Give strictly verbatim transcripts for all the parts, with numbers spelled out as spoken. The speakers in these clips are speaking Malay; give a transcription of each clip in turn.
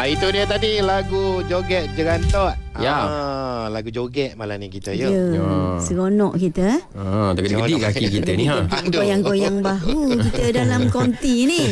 Ah, itu dia tadi lagu joget jerantok. Ya. Ah, lagu joget malam ni kita ya. Ya, seronok kita. Ha, tergedik kaki kita ni ha. Goyang-goyang bahu kita dalam konti ni.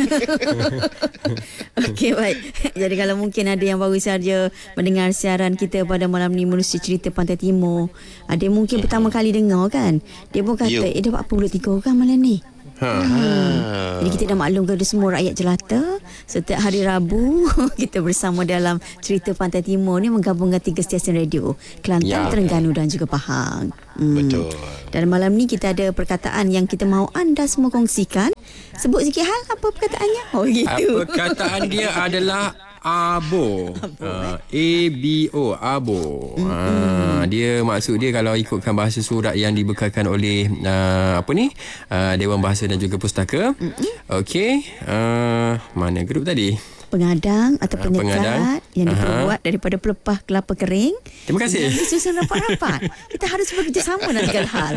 Okey, baik. Jadi kalau mungkin ada yang baru saja mendengar siaran kita pada malam ni menerusi cerita Pantai Timur, ada yang mungkin pertama kali dengar kan. Dia pun kata, Yo. eh dah empat puluh tiga orang malam ni. Ha. Hmm. Jadi kita dah maklum kepada semua rakyat jelata, setiap hari Rabu kita bersama dalam cerita Pantai Timur ni menggabungkan tiga stesen radio, Kelantan, Ya. Terengganu dan juga Pahang. Hmm. Betul. Dan malam ni kita ada perkataan yang kita mahu anda semua kongsikan. Sebut sikit hal apa perkataannya? Oh gitu. Perkataan dia adalah abo. Uh, A B O, abo. Uh, dia maksud dia kalau ikutkan bahasa surat yang dibekalkan oleh uh, apa ni? Uh, Dewan Bahasa dan juga Pustaka. Okey. Uh, mana grup tadi? Pengadang atau penyekat pengadang. yang Aha. diperbuat daripada pelepah kelapa kering. Terima kasih. Yang disusun rapat-rapat. Kita harus bekerjasama dalam segala hal.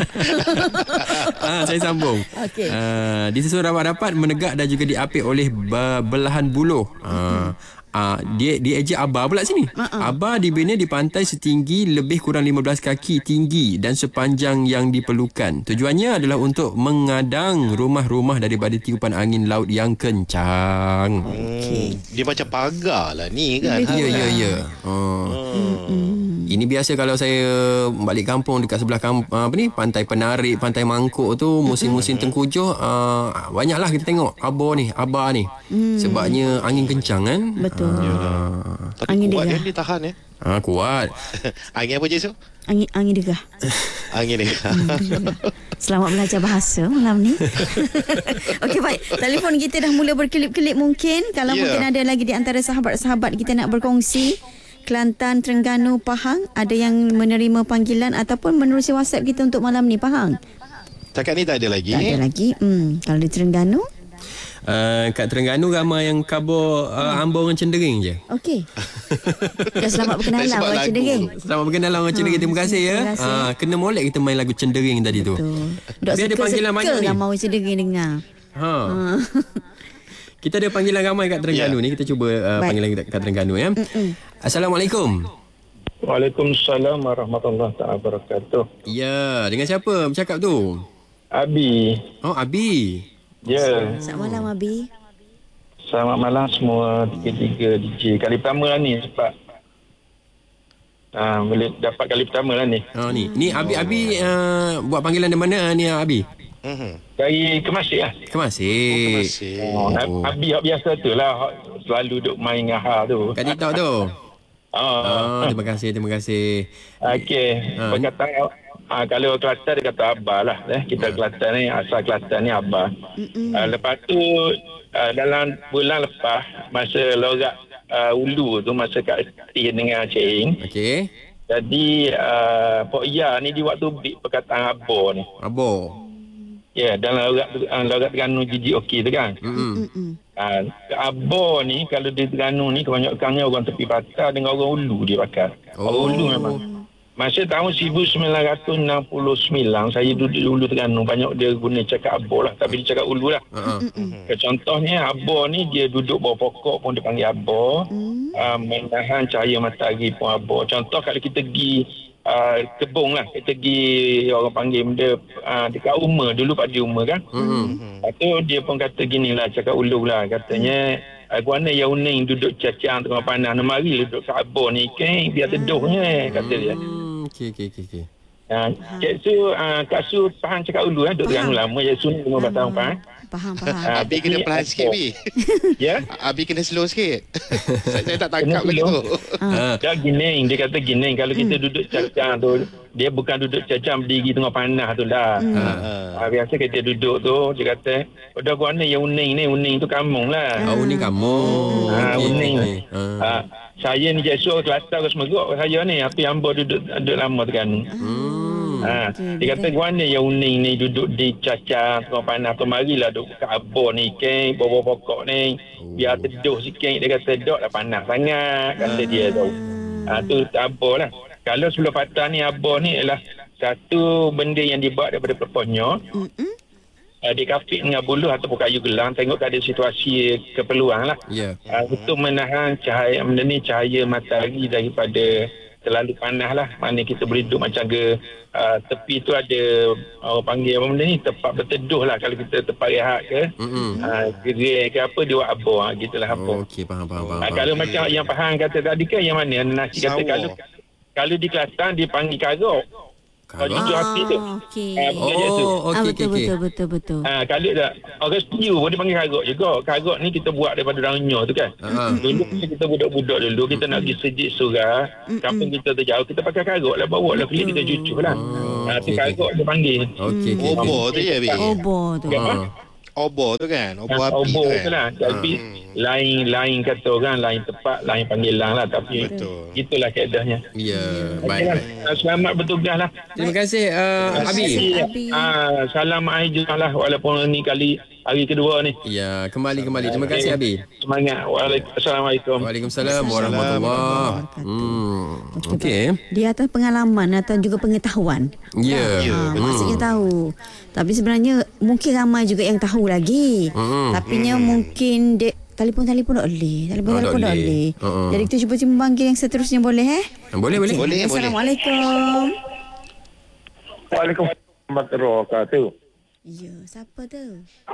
Ah, saya sambung. Okey. Uh, disusun rapat-rapat, menegak dan juga diapit oleh be- belahan buluh. Uh, Uh, dia dia eja Aba pula sini. Uh-uh. Aba dibina di pantai setinggi lebih kurang lima belas kaki tinggi dan sepanjang yang diperlukan. Tujuannya adalah untuk mengadang rumah-rumah daripada tiupan angin laut yang kencang. Okay. Dia macam pagar lah ni kan. Ya ya ya. Oh. Hmm. Ini biasa kalau saya balik kampung dekat sebelah kamp, apa ni, Pantai Penarik, Pantai Mangkuk tu musim-musim tengkujuh, uh, banyaklah kita tengok Aba ni, Aba ni. Hmm. Sebabnya angin kencang kan? Betul. Yalah. Tapi Angin kuat dia. kan dia tahan eh. Ah, kuat. Angin apa je so? Angin angin degah. Angin dia. Selamat belajar bahasa malam ni. Okey, baik. Telefon kita dah mula berkelip-kelip mungkin. Kalau Ya. mungkin ada lagi di antara sahabat-sahabat kita nak berkongsi, Kelantan, Terengganu, Pahang, ada yang menerima panggilan ataupun menerusi WhatsApp kita untuk malam ni, Pahang? Cakap ni tak ada lagi. Tak ada lagi. Hmm, kalau di Terengganu, Uh, kat Terengganu ramai yang kabur uh, ambor orang cenderung je. okey. Dah selamat berkenalan Dah sebab orang lagu. Cenderung. Selamat berkenalan orang cenderung. Terima kasih ya. Terima kasih. Uh, kena molek kita main lagu cenderung tadi tu. Betul. Dok Tapi ada panggilan banyak ni. ramai orang Cenderung dengar. Ha. Kita ada panggilan ramai kat Terengganu Ya. ni. Kita cuba uh, Baik. panggilan kat, kat Terengganu ya. Assalamualaikum. Waalaikumsalam warahmatullahi taala wabarakatuh. Ya, dengan siapa bercakap tu? Abi, Oh, Abi. ya. Selamat malam, Abi. Selamat malam semua tiga-tiga D J. Kali pertama lah ni sebab uh, boleh dapat kali pertama lah ni. Oh ni. Ni Abi Abi uh, buat panggilan dari mana ni Abi? Mhm. Dari Kemasik lah. Kemasik. Masih. Oh, Oh. Abi hak biasa tu lah. Hak selalu duk main dengan Ha tu. Kat TikTok tu. Ah, Oh, terima kasih, terima kasih. Okey. Ha. Perkataan ah, kalau Kelantan dia kata Abah lah. Eh. Kita Kelantan ni, asal Kelantan ni Abah. Ah, lepas tu ah, dalam bulan lepas, masa lorak ah, Ulu tu, masa Kak Esti dengan Cik Ing. Okey. Jadi uh, Pok Ya ni di waktu big perkataan Abo ni. Abo. Ya, yeah, dalam lorak uh, lorak Terengganu Jiji Okey tu kan. Hmm. Uh, Abo ni kalau di Terengganu ni kebanyakannya orang tepi patah dengan orang Ulu dia pakai. Oh. Orang Ulu memang. Masa tahun seribu sembilan ratus enam puluh sembilan saya duduk di Ulu Terengganu, banyak dia guna cakap Abo lah, tapi dia cakap Ulu lah. Uh-uh. Contohnya Abo ni dia duduk bawah pokok pun dia panggil Abo. Uh, menahan cahaya matahari pun Abo. Contoh kalau kita pergi uh, kebun lah, kita pergi orang panggil benda uh, dekat rumah, dulu Pak Di rumah kan. Hmm. Lepas tu dia pun kata gini lah, cakap ulu lah, katanya guana yang uning duduk cacang tengah panas, mari duduk kat Abo ni kan biar teduhnya, kata dia. Hmm. Okey, okey, okey, okey. Uh, Cik Su, uh, Kak Su faham cakap ulu eh, duduk Terengganu lama, Cik Su ni lima belas tahun faham. Faham, faham. Ah, Abi kena tapi perlahan sikit Abo. Abi. Ya? Abi kena slow sikit. saya, saya tak tangkap Kena lagi slow. tu. Ha. Dia gining, dia kata gining. Kalau kita duduk cacang tu, dia bukan duduk cacang berdiri tengah panas tu lah. Ha. Ha, biasa kita duduk tu, dia kata, udah gua ni yang uning ni, uning tu kampung lah. Oh, ni kamu. Ha, Okey, uning. okey. Ha. Ha, saya ni Jesu Kelantan ke Semeruk saya ni, tapi hamba duduk duduk lama tu kan. Hmm. Ha, okey, dia kata gua ni yang uning ni duduk di cacang tengah panas tu, marilah duduk kat Abo ni kan, bawah pokok ni, biar teduh sikit. Dia kata dok dah panas sangat, kata dia tu. Ha, tu Abo lah. Kalau sebelum patah ni Abo ni ialah satu benda yang dibuat daripada pelepah nyok. Mm-mm. uh, di kapit dengan buluh ataupun kayu gelang, tengok ada situasi keperluan lah. Ya. Uh, untuk menahan cahaya, benda ni cahaya matahari daripada terlalu panas lah. Mana kita boleh duduk macam ke uh, tepi tu ada orang panggil apa benda ni, tempat berteduh lah. Kalau kita tempat rehat ke, uh, gerai ke apa, dia buat abor. Uh, gitulah abor. Oh, okey, faham, faham, faham. Uh, faham. kalau macam yang Faham kata tadi kan, yang mana nasi kata Sawah. kalau kalau di Kelantan dia panggil karok. Kalau Karok? jujur hati tu. Ah, okey. Ah, bukan tu. Oh, ah, okey, betul, okey, okey. betul, betul, betul. Ah, kalau tak orang setuju pun dia panggil karok juga. Karok ni kita buat daripada daun nyoh tu kan. Ah. Dulu kita budak-budak dulu kita nak pergi sejik surah, kampung kita terjauh, kita pakai karok lah, bawa lah kulit kita cucuk lah. Oh, Ah, tu okey, karok dia panggil. Okey, okey. Obor tu je, Bi. Obor tu. Apa? Obor tu kan. Obor Ah, api tu obor kan. tu lah. Tapi lain lain kata orang, lain tempat, lain panggilan lah. Tapi Betul. itulah keadaannya. Ya, Okey baik, lah. baik. Ah, Selamat bertugas lah. Terima kasih uh, Abi. Abi. Ah, salam Aijah lah walaupun ni kali hari kedua ni. Ya, kembali kembali. Terima kasih Abi. Semangat. Waalaikumsalam. Assalamualaikum. Waalaikumsalam warahmatullahi. Hmm. Okey. Dia atas pengalaman atau juga pengetahuan. Ya. Ya, Ha, maksudnya tahu. Tapi sebenarnya mungkin ramai juga yang tahu lagi. Hmm. Tapi nya mungkin dia telefon-telefon tak boleh. Telefon-telefon Oh, tak tak boleh. boleh. Uh-uh. Jadi kita cuba cuba panggil yang seterusnya boleh eh? Boleh, boleh. Boleh, boleh. Assalamualaikum. Waalaikumsalam warahmatullahi wabarakatuh. Ya, siapa tu?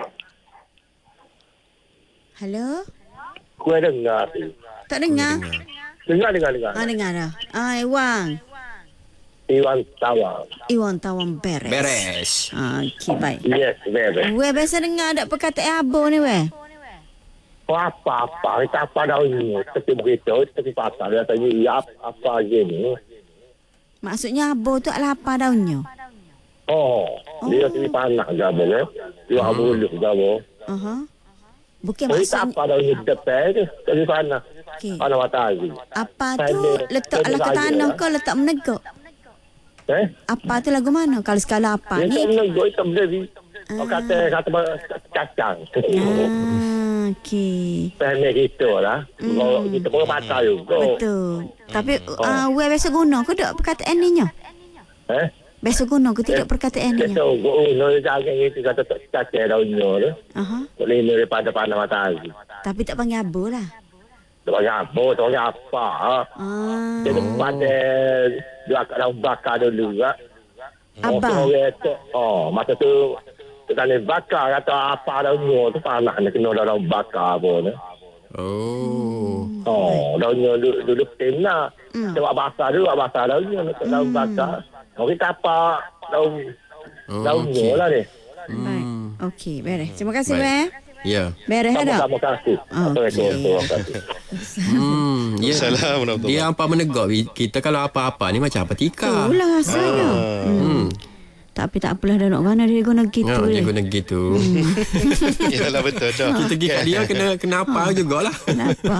Halo? Kau dengar tu. Tak dengar? Dengar, dengar, dengar. Ah, dengar dah. Ah, Iwan. Iwan Tawang. Iwan Tawang beres. Beres. Ah, okey, baik. Yes, beres. Weh, biasa dengar ada perkataan abang ni, weh? Oh, apa-apa. Kita apa dah ini. Seperti begitu. Seperti pasal. Dia tanya, ya apa je ni. Maksudnya abang tu adalah apa daunnya? Oh, dia seperti panah je abang. Eh. Dia Hmm. buluh je abang. Aha. Bukan Kita maksudnya... apa dah ini. Depan je. Seperti panah. Okey. Panah matahari. Apa tu Pendek. letak Pendek lah ke saja tanah lah. ke letak menegak? Eh? Apa tu lagu mana? Kalau sekala apa Dia tak ni? menegak. Dia tak berdiri. Oh, kata, kata cacang. Ah, okey. Pendek gitu lah. Kalau kita pun patah juga. Betul. Tapi uh, weh biasa guna ke tak perkataan ni nya? Eh? Biasa guna ke tidak perkataan ni Kita nya? oh, no jaga itu kata cacang daunnya tu. Aha. Boleh daripada panah matahari. Tapi tak panggil abo lah. Tak panggil apa, tak panggil apa. Ah. Dia depan dia, dia akan bakar dulu. Tak? Abang. Oh, orang tu, oh, masa tu, kita ni bakar kata apa daunnya tu panah ni kena daun bakar pun. Oh. Oh, daunnya duduk, duduk pena. Hmm. Kita buat basah dulu, buat basah daunnya, nak daun bakar. Oh, kita apa daun, Oh, daunnya okey. lah ni. Baik. Okey, beres. Terima kasih Baik. weh. Ya. Beres ada. Sama-sama kasih. Ah, Assalamualaikum warahmatullahi wabarakatuh. Hmm, ya. Assalamualaikum. Dia hampa menegak. Kita kalau apa-apa ni macam apa tika. Itulah rasanya. Hmm. Tapi tak apalah dah nak mana dia guna gitu. Ya, dia dia. guna gitu. Yalah betul tu. Kita pergi kat dia kena kena apa jugalah. Kenapa?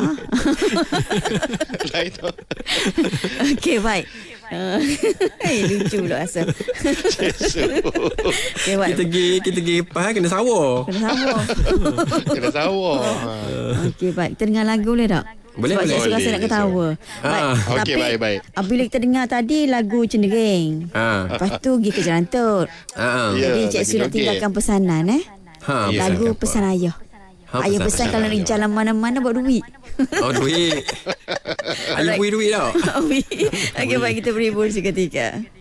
Lain tu. Okey, baik. Uh, eh, lucu pula rasa. Okey, baik. Kita pergi kita pergi pas kena sawah. Kena sama. Kena sawah. Okey, baik. Kita dengar lagu boleh tak? Boleh, Sebab boleh. saya rasa nak ketawa. Baik. Ah. Okey, Tapi, baik, baik. Bila kita dengar tadi lagu Cendereng. Ha. Lepas tu pergi ke Jalan Tut. Ha. Ya, Jadi Cik lagi Su nak joget. tinggalkan pesanan eh. Ha. Ya. Lagu apa? pesan ayah. Ha, Ayah pesan- pesan kalau nak jalan mana-mana buat duit. Oh, duit. Ayah beri duit tau. Okey, baik kita beri bonus seketika.